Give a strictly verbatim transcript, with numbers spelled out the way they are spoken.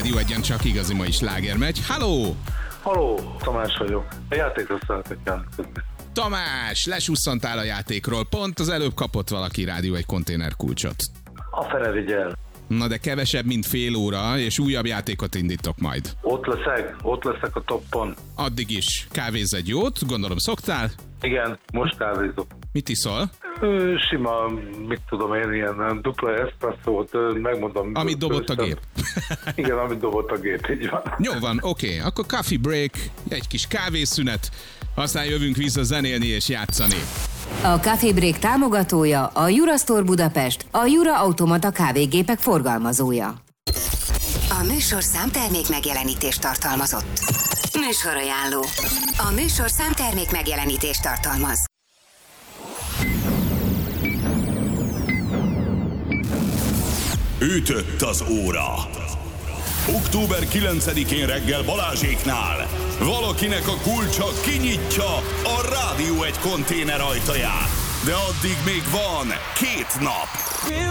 Rádió Egyen csak igazi mai sláger megy. Halló! Halló, Tamás vagyok. A játékra szeretek jelentkezni. Tamás, lesússzantál a játékról. Pont az előbb kapott valaki Rádió Egy konténer kulcsot. A fene vigyel. Na de kevesebb, mint fél óra, és újabb játékot indítok majd. Ott leszek, ott leszek a toppon. Addig is kávézz egy jót, gondolom szoktál? Igen, most kávézok. Mit iszol? Ö, sima, mit tudom én, ilyen dupla eszpresszót, megmondom. Amit dobott a gép. Igen, amit dobott a gép, így van. Jó van, oké, okay. Akkor coffee break, egy kis kávészünet, aztán jövünk vissza zenélni és játszani. A Coffee Break támogatója a Jura Store Budapest, a Jura Automata kávégépek forgalmazója. A műsor számtermék megjelenítést tartalmazott. Műsorajánló. A műsor számtermék megjelenítést tartalmaz. Ütött az óra. október kilencedikén reggel Balázséknál valakinek a kulcsa kinyitja a Rádió Egy konténer ajtaját. De addig még van két nap.